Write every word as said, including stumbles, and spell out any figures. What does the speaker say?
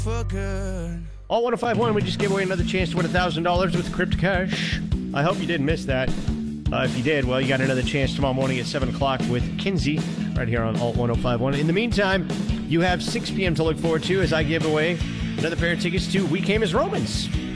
for good. All one oh five point one, we just gave away another chance to win one thousand dollars with Crypto Cash. I hope you didn't miss that. Uh, if you did, well, you got another chance tomorrow morning at seven o'clock with Kinsey right here on Alt one oh five point one. In the meantime, you have six p.m. to look forward to as I give away another pair of tickets to We Came as Romans.